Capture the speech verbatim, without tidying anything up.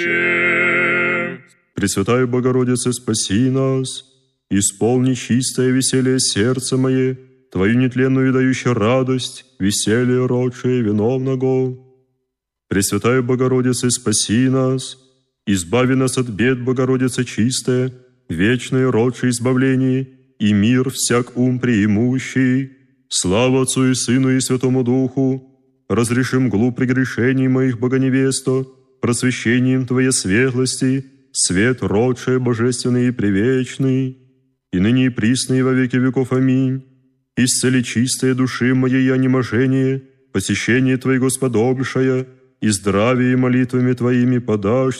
Пресвятая Богородица, спаси нас, исполни чистое веселье сердца мое, Твою нетленную и дающую радость, веселье родшее виновного. Пресвятая Богородица, спаси нас, избави нас от бед, Богородица чистая, вечное родшее избавление и мир всяк ум преимущий. Слава Отцу и Сыну и Святому Духу, разрешим глуп прегрешений моих, Богоневесто, просвещением Твоей светлости, свет родшее божественный и превечный, и ныне и присно и во веки веков. Аминь. Исцели чистые души моей онеможение, посещение Твоего сподобившая, и здравие молитвами Твоими подашь